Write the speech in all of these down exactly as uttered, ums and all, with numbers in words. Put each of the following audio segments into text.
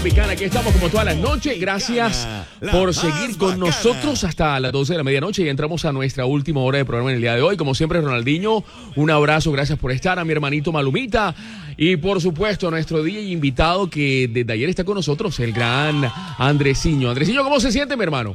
Tropicana, aquí estamos como todas las noches. Gracias por seguir con nosotros hasta las doce de la medianoche y entramos a nuestra última hora de programa en el día de hoy. Como siempre, Ronaldinho, un abrazo, gracias por estar. A mi hermanito Malumita y por supuesto a nuestro D J invitado que desde ayer está con nosotros, el gran Andresiño. Andresiño, ¿cómo se siente, mi hermano?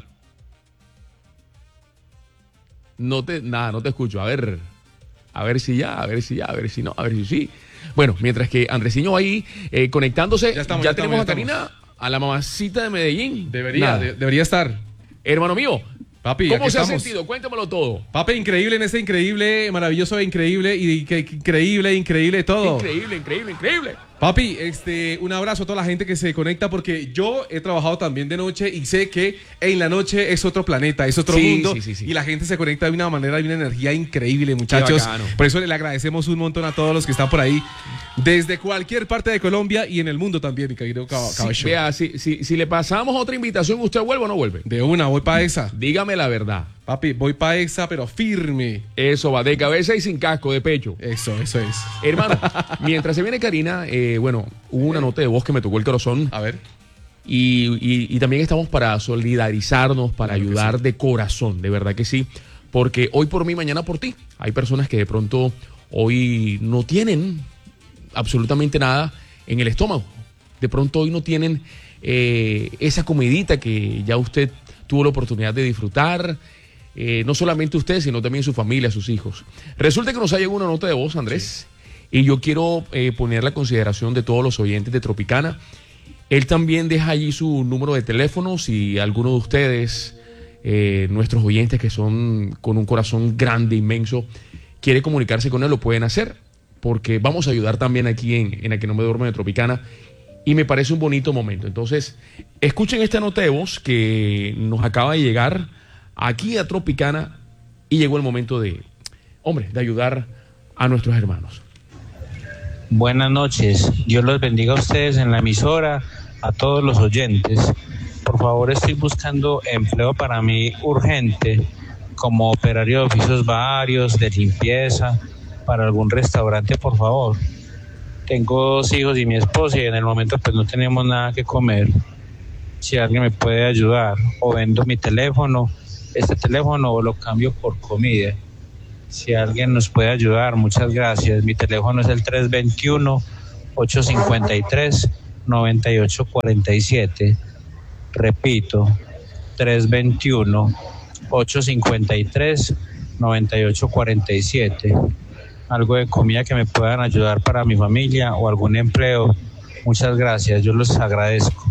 No te, nada, no te escucho. A ver, a ver si ya, a ver si ya, a ver si no, a ver si sí. Bueno, mientras que Andresiño va ahí eh, conectándose, ya, estamos, ya, ya tenemos estamos, ya a Karina, a la mamacita de Medellín. Debería, de, debería estar. Hermano mío, papi, ¿cómo se estamos. ha sentido? Cuéntamelo todo. Papi, increíble en este increíble, maravilloso, increíble y que, increíble, increíble todo. Increíble, increíble, increíble. Papi, este, un abrazo a toda la gente que se conecta porque yo he trabajado también de noche y sé que en la noche es otro planeta, es otro sí, mundo sí, sí, sí. y la gente se conecta de una manera, de una energía increíble, muchachos. Por eso le agradecemos un montón a todos los que están por ahí desde cualquier parte de Colombia y en el mundo también, mi querido caballo. Sí, vea, si, si, si le pasamos otra invitación, ¿usted vuelve o no vuelve? De una, voy para esa. Dígame la verdad. Papi, voy para esa, pero firme. Eso va, de cabeza y sin casco, de pecho. Eso, eso es. Hermano, mientras se viene Karina, eh, bueno, hubo una nota de voz que me tocó el corazón. A ver. Y, y, y también estamos para solidarizarnos, para claro ayudar sí. de corazón, de verdad que sí. Porque hoy por mí, mañana por ti. Hay personas que de pronto hoy no tienen absolutamente nada en el estómago. De pronto hoy no tienen eh, esa comidita que ya usted tuvo la oportunidad de disfrutar. Eh, no solamente usted, sino también su familia, sus hijos. Resulta que nos ha llegado una nota de voz, Andrés, sí. y yo quiero eh, poner la consideración de todos los oyentes de Tropicana. Él también deja allí su número de teléfono, si alguno de ustedes, eh, nuestros oyentes que son con un corazón grande, inmenso, quiere comunicarse con él, lo pueden hacer, porque vamos a ayudar también aquí en, en A Que No Me Duerme de Tropicana, y me parece un bonito momento. Entonces, escuchen esta nota de voz que nos acaba de llegar aquí a Tropicana y llegó el momento de, hombre, de ayudar a nuestros hermanos. Buenas noches, Dios los bendiga a ustedes en la emisora, a todos los oyentes. Por favor, estoy buscando empleo para mí urgente, como operario de oficios varios, de limpieza, para algún restaurante, por favor. Tengo dos hijos y mi esposa y en el momento pues no tenemos nada que comer. Si alguien me puede ayudar, o vendo mi teléfono, este teléfono o lo cambio por comida. Si alguien nos puede ayudar, muchas gracias. Mi teléfono es el tres dos uno, ocho cinco tres, nueve ocho cuatro siete. Repito, tres dos uno, ocho cinco tres, nueve ocho cuatro siete. Algo de comida que me puedan ayudar para mi familia o algún empleo. Muchas gracias, yo los agradezco.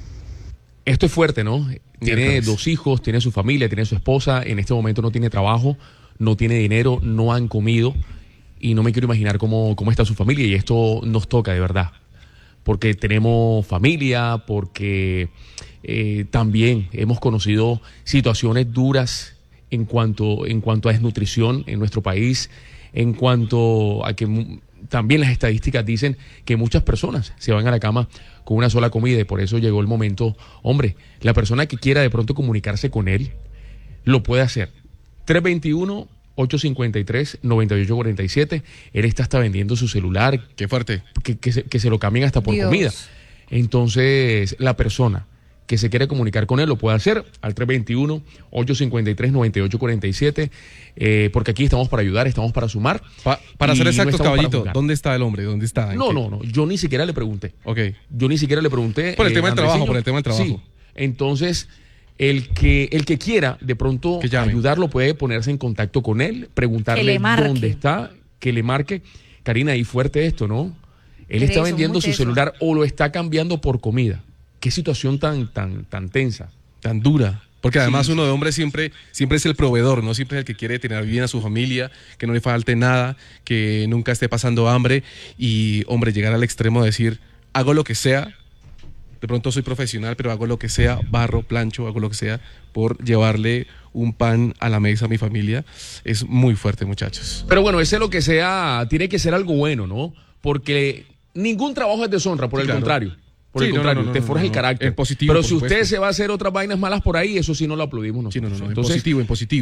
Esto es fuerte, ¿no? Tiene dos hijos, tiene su familia, tiene su esposa, en este momento no tiene trabajo, no tiene dinero, no han comido y no me quiero imaginar cómo, cómo está su familia y esto nos toca de verdad, porque tenemos familia, porque eh, también hemos conocido situaciones duras en cuanto, en cuanto a desnutrición en nuestro país, en cuanto a que también las estadísticas dicen que muchas personas se van a la cama con una sola comida y por eso llegó el momento, hombre, la persona que quiera de pronto comunicarse con él, lo puede hacer. tres dos uno, ocho cinco tres, nueve ocho cuatro siete, él está hasta vendiendo su celular. Qué fuerte. Que, que, se, que se lo cambien hasta por Dios. Comida. Entonces, la persona que se quiere comunicar con él lo puede hacer al tres dos uno, ocho cinco tres, nueve ocho cuatro siete, eh, porque aquí estamos para ayudar, estamos para sumar. Pa, para ser exactos, no caballito, ¿dónde está el hombre? ¿Dónde está? No, no, no, yo ni siquiera le pregunté. Ok. Yo ni siquiera le pregunté. Por el eh, tema del trabajo, por el tema del trabajo. Sí, entonces, el que, el que quiera de pronto ayudarlo puede ponerse en contacto con él, preguntarle dónde está, que le marque. Karina, ahí fuerte esto, ¿no? Él está vendiendo su celular o lo está cambiando por comida. Qué situación tan, tan, tan tensa. Tan dura. Porque además sí, uno de hombre siempre, siempre es el proveedor, ¿no? Siempre es el que quiere tener bien a su familia, que no le falte nada, que nunca esté pasando hambre. Y, hombre, llegar al extremo de decir, hago lo que sea, de pronto soy profesional, pero hago lo que sea, barro, plancho, hago lo que sea, por llevarle un pan a la mesa a mi familia, es muy fuerte, muchachos. Pero bueno, ese lo que sea, tiene que ser algo bueno, ¿no? Porque ningún trabajo es deshonra, por sí, el claro. contrario. Por sí, el contrario, no, no, no, te forja no, no, el carácter. En positivo, pero si usted se va a hacer otras vainas malas por ahí, eso sí no lo aplaudimos nosotros. Sí, no, no, no, entonces, en positivo, en positivo.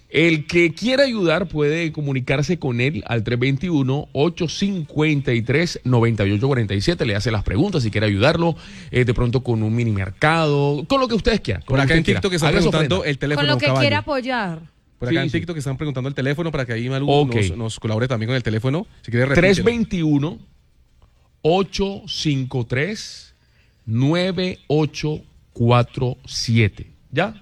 El que quiera ayudar puede comunicarse con él al tres dos uno, ocho cinco tres, nueve ocho cuatro siete. Le hace las preguntas si quiere ayudarlo, eh, de pronto con un mini mercado, con lo que ustedes quieran. Por acá en TikTok están preguntando el teléfono. Con lo que caballo. quiera apoyar. Por acá Sí, en sí. TikTok están preguntando el teléfono para que ahí Malu Okay. nos, nos colabore también con el teléfono. Si quiere tres repítelo. dos uno, ocho cinco tres, nueve ocho cuatro siete. ¿Ya?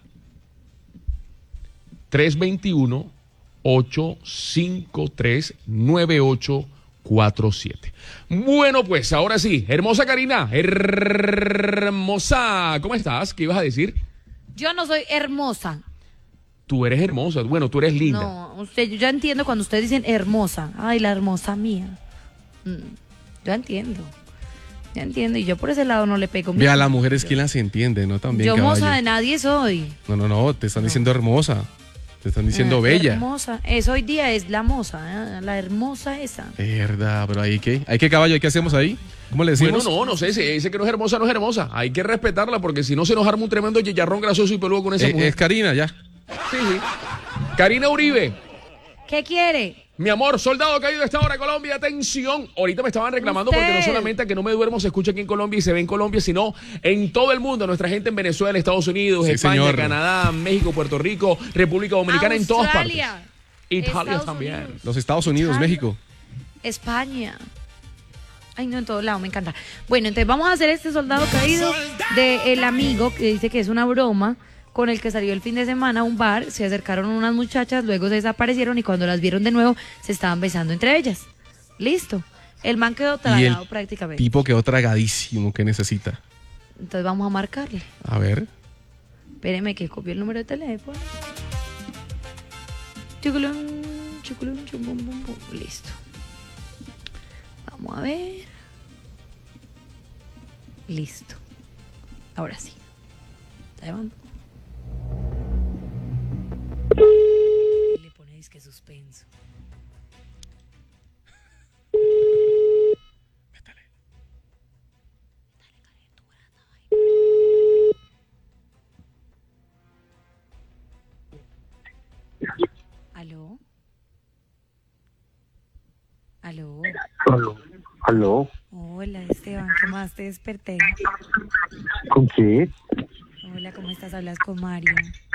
tres dos uno, ocho cinco tres, nueve ocho cuatro siete. Bueno, pues ahora sí, hermosa Karina, hermosa, ¿cómo estás? ¿Qué ibas a decir? Yo no soy hermosa. Tú eres hermosa, bueno, tú eres linda. No, usted, yo ya entiendo cuando ustedes dicen hermosa. Ay, la hermosa mía. Mm, yo entiendo. Ya entiendo. Y yo por ese lado no le pego. Ve a mucho. las mujeres que las entiende, ¿no? También, Yo caballo. moza de nadie soy. No, no, no, te están diciendo hermosa. Te están diciendo Ah, bella. Hermosa. Eso hoy día es la moza, ¿eh? La hermosa esa. Verdad, pero ahí qué. ¿Hay qué caballo? ¿Qué hacemos ahí? ¿Cómo le decimos? Bueno, no, no sé, si dice que no es hermosa, no es hermosa. Hay que respetarla porque si no se nos arma un tremendo chicharrón grasoso y peludo con esa Eh, mujer. es Karina, ya. Sí, sí. Karina Uribe, ¿Qué quiere? mi amor, soldado caído a esta hora, Colombia, atención. Ahorita me estaban reclamando porque no Usted. solamente a que no me duermo se escucha aquí en Colombia y se ve en Colombia, sino en todo el mundo. Nuestra gente en Venezuela, Estados Unidos, Sí, España, señor. Canadá, México, Puerto Rico, República Dominicana, en todas partes. Australia, Italia Estados también. Unidos, Los Estados Unidos, Italia, México. España. Ay, no, en todo lado, me encanta. Bueno, entonces vamos a hacer este soldado caído de el amigo que dice que es una broma, con el que salió el fin de semana a un bar, se acercaron unas muchachas, luego se desaparecieron y cuando las vieron de nuevo se estaban besando entre ellas. Listo. El man quedó Y tragado el prácticamente. tipo quedó tragadísimo. ¿Qué necesita? Entonces vamos a marcarle. A ver. Espéreme que copie el número de teléfono. Chuculum, chuculum, chumbum, bum, bum. Listo. Vamos a ver. Listo. Ahora sí. ¿Está llamando? Y le pone disque suspenso. ¿Aló? ¿Aló? Aló. Aló. Hola, Esteban, ¿qué más? Te desperté. ¿Con qué? Hola, ¿cómo estás? Hablas con Mario.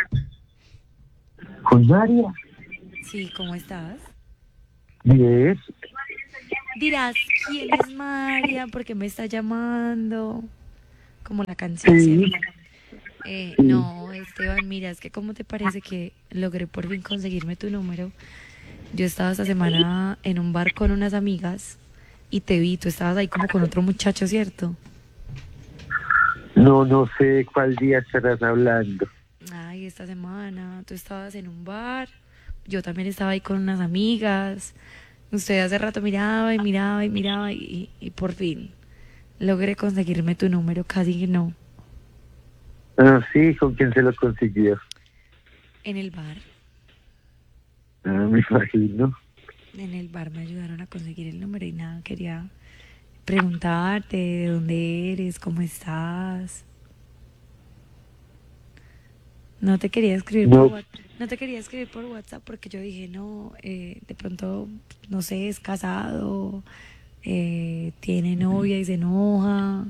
¿Con María? Sí, ¿cómo estás? Bien. Dirás, ¿quién es María? ¿Por qué me está llamando? Como la canción, Sí. ¿cierto? Eh, no, Esteban, mira, es que ¿cómo te parece que logré por fin conseguirme tu número? Yo estaba esta semana en un bar con unas amigas y te vi, tú estabas ahí como con otro muchacho, ¿cierto? No, no sé cuál día estarás hablando. Ay, esta semana tú estabas en un bar, yo también estaba ahí con unas amigas, usted hace rato miraba y miraba y miraba y, y por fin logré conseguirme tu número, casi que no, Ah, sí, ¿con quién se lo consiguió? en el bar, Ah, me imagino. en el bar me ayudaron a conseguir el número y nada, quería preguntarte de dónde eres, cómo estás. No te quería escribir No. por WhatsApp, no te quería escribir por WhatsApp porque yo dije, no, eh, de pronto, no sé, es casado, eh, tiene novia y se enoja.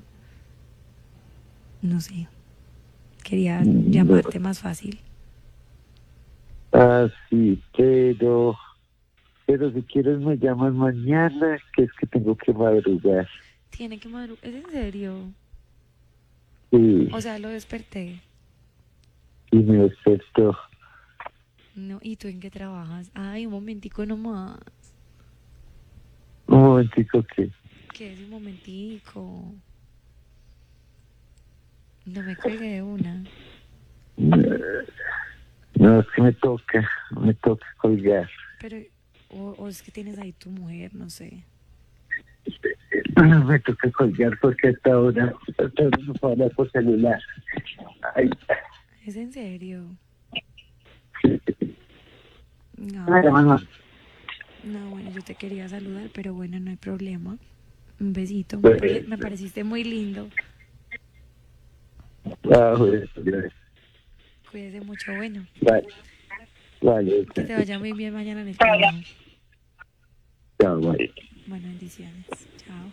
No sé. Quería llamarte más fácil. Ah, sí, pero... Pero si quieres me llamas mañana, que es que tengo que madrugar. Tiene que madrugar. ¿Es en serio? Sí, O sea, lo desperté. y me despertó. No, ¿y tú en qué trabajas? Ay, un momentico nomás. Un momentico que... ¿Qué es un momentico? No me cuelgue de una. No, es que me toca, me toca colgar. Pero, o, o es que tienes ahí tu mujer, no sé. Me toca colgar porque hasta ahora, hasta ahora no puedo hablar por celular. Ay, ¿Es en serio? No, ay, mamá. no, bueno, yo te quería saludar, pero bueno, no hay problema. Un besito. Me, pare- me pareciste muy lindo. Ah, joder, joder. Cuídese mucho, bueno. Vale. Vale, Que te vaya muy bien mañana en el trabajo. chao, bye. Bueno, bendiciones. Chao.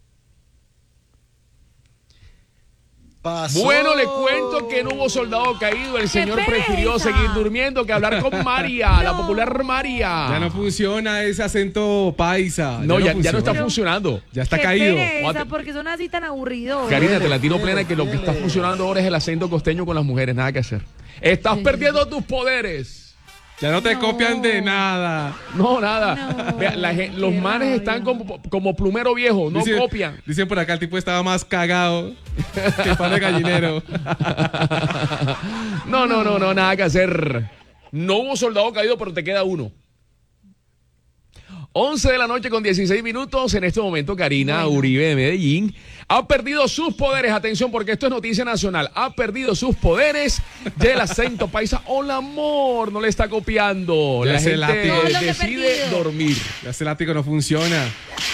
Pasó. Bueno, le cuento que no hubo soldado caído. El señor pereza! prefirió seguir durmiendo que hablar con María, la No. popular María. Ya no funciona ese acento paisa. No, ya, ya no funciona. está funcionando. Ya está Qué caído. pereza, porque son así tan aburridos. Karina, te la tiro plena que lo que está funcionando ahora es el acento costeño con las mujeres. Nada que hacer. Estás perdiendo tus poderes. Ya no te No. copian de nada. No, nada. No, Vea, la gen- los qué manes rabia. están como, como plumero viejo, no Dicen- copian. Dicen por acá, el tipo estaba más cagado que pan de gallinero. No, no, no, no, nada que hacer. No hubo soldado caído, pero te queda uno. once de la noche con dieciséis minutos. En este momento, Karina Bueno. Uribe de Medellín ha perdido sus poderes. Atención, porque esto es noticia nacional. Ha perdido sus poderes del acento paisa. Hola, amor. No le está copiando. Ya La ese gente látigo. No, lo que he decide perdido. dormir. Ya ese látigo no funciona.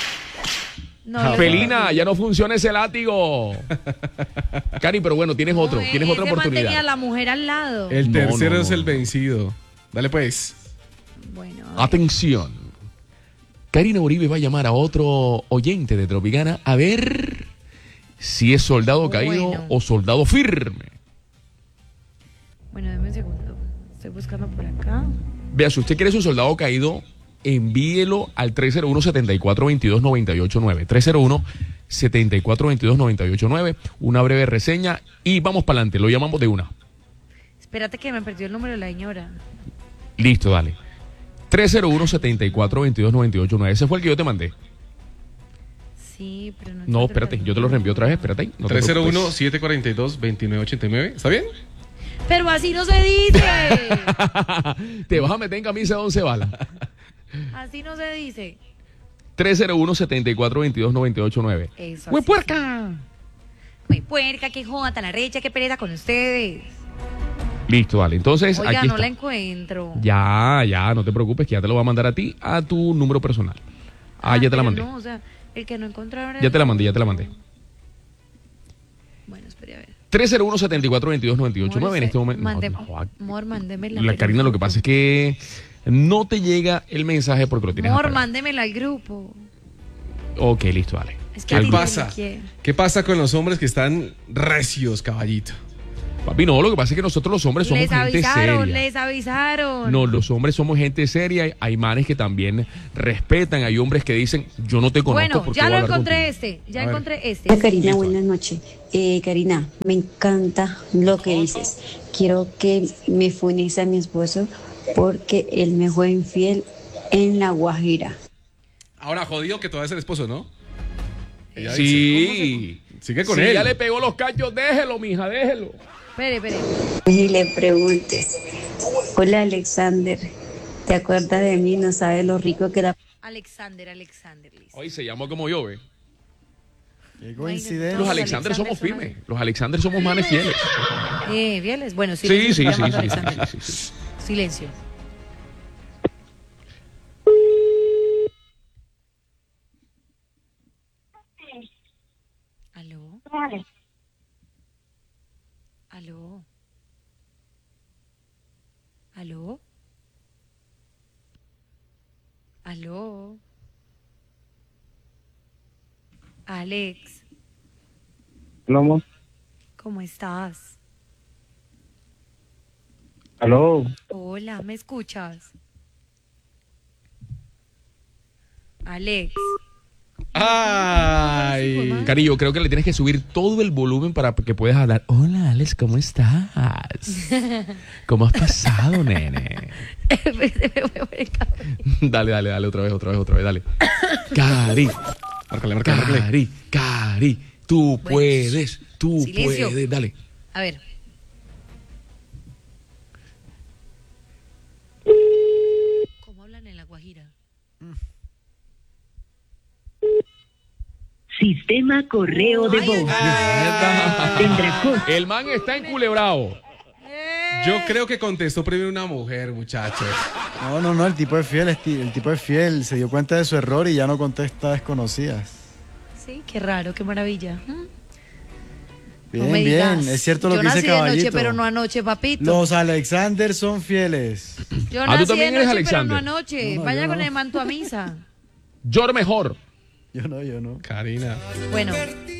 No, lo Felina, ya no funciona ese látigo. Cari, pero bueno, tienes otro. No, Tienes otra ese man tenía a oportunidad. la mujer al lado. El No, tercero no, es no, el no. vencido. Dale pues. Bueno, Atención. Karina Uribe va a llamar a otro oyente de Tropicana a ver si es soldado caído Bueno. o soldado firme. bueno, deme un segundo. Estoy buscando por acá. Vea, si usted quiere su soldado caído, envíelo al tres cero uno, siete cuatro dos dos, nueve ocho nueve. tres cero uno, siete cuatro dos dos, nueve ocho nueve. Una breve reseña y vamos para adelante. Lo llamamos de una. Espérate que me perdió el número de la señora. Listo, dale. tres cero uno, siete cuatro dos dos, nueve ocho nueve. Ese fue el que yo te mandé. Sí, pero no. No, encuentro espérate, el yo te lo reenvío otra vez. Espérate ahí. No te tres cero uno, preocupes. siete cuatro dos, dos nueve ocho nueve. ¿Está bien? Pero así no se dice. Te vas a meter en camisa de once balas. Así no se dice. tres cero uno, siete cuatro dos dos, nueve ocho nueve. Eso. ¡Hue así puerca! sí. Muy puerca, qué joda, tan arrecha, qué pereza con ustedes. Listo, dale. Entonces, Oiga, aquí no está. la encuentro. Ya, ya, no te preocupes, que ya te lo va a mandar a ti, a tu número personal. Ah, ya te la pero mandé. No, o sea, el que no encontraron. Ya te la mandé, ya te la mandé. Bueno, espere a ver. tres cero uno, siete cuatro dos dos, nueve ocho nueve en este momento. Mande, No, no, Mor, mándemela. la pero Karina, al lo que grupo. pasa es que no te llega el mensaje porque lo tienes Mor, apagado. mándemela al grupo. Ok, listo, dale. Es que ¿Qué a ti pasa? te quiere. ¿Qué pasa con los hombres que están recios, caballito? Papi, no, lo que pasa es que nosotros los hombres somos Les gente avisaron, seria. les avisaron. No, los hombres somos gente seria. Hay manes que también respetan. Hay hombres que dicen, yo no te conozco. Bueno, porque ya voy a lo hablar encontré contigo. este. Ya A ver. encontré este. Hola Karina, buenas noches. Eh, Karina, me encanta lo que dices. Quiero que me funes a mi esposo porque él me fue infiel en La Guajira. Ahora, jodido que todavía es el esposo, ¿no? Ella dice, Sí. ¿cómo se- Sigue con si él. ya le pegó los cachos, déjelo, mija, déjelo. Espere, espere. Y le preguntes, hola Alexander, ¿te acuerdas de mí? No sabes lo rico que era. Alexander, Alexander, listo. Hoy se llamó como yo, ¿ve? Qué Los coincidencia. Los Alexander somos Alexander son firmes. Los Alexander somos manes fieles. Eh, fieles. Bueno, Sí, silencio. sí, sí, sí, llamando a sí, Alexander. sí, sí, sí. Silencio. ¿Aló? ¿Aló? ¿Aló? ¿Aló? Alex, ¿Aló? ¿cómo estás? ¿Aló? Hola, ¿me escuchas? Alex. Ay. Cari, yo creo que le tienes que subir todo el volumen para que puedas hablar. Hola, Alex, ¿cómo estás? ¿Cómo has pasado, nene? Dale, dale, dale, otra vez, otra vez, otra vez, dale. Cari, Márcale, márcale, márcale. Cari, Cari, tú Bueno, puedes, tú silencio. puedes, dale. A ver. ¿Cómo hablan en La Guajira? Sistema correo de voz. Tendrá costo. El man está enculebrado. Yo creo que contestó primero una mujer, muchachos. No, no, no, el tipo es fiel, esti- el tipo es fiel, se dio cuenta de su error y ya no contesta a desconocidas. Sí, qué raro, qué maravilla. ¿Mm? Bien, No me bien, digas. es cierto lo Yo que dice nací de noche, Caballito. pero no anoche, papito. Los Alexander son fieles. Yo Ah, tú nací también de eres noche, pero no Alexander. anoche. No, Vaya yo con no. el manto a misa. Yo mejor. Yo no, yo no. Karina. Bueno.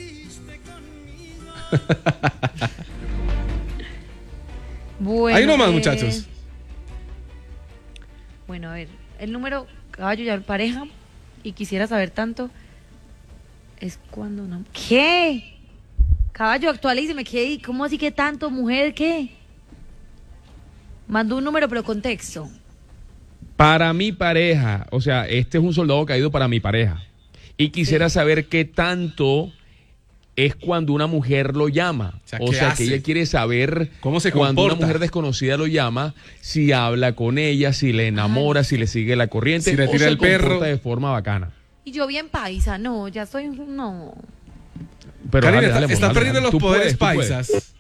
Bueno. Ahí nomás, eh, muchachos. Bueno, a ver. El número, caballo, ya pareja. Y quisiera saber tanto. Es cuando una. ¿Qué? Caballo, actualíceme. ¿Qué? ¿Cómo así que tanto, mujer? ¿Qué? Mandó un número, pero contexto. Para mi pareja, o sea, este es un soldado caído para mi pareja. Y quisiera saber qué tanto es cuando una mujer lo llama. sea, O ¿qué sea, hace? que ella quiere saber ¿Cómo se cuando comporta? una mujer desconocida lo llama, si habla con ella, si le enamora, si le sigue la corriente, Si le o tira se el perro. comporta de forma bacana. Y yo bien paisa. No, ya soy. No. Pero Karina, dale, dale, está- estás dale, perdiendo dale. los Tú poderes puedes, tú puedes. paisas.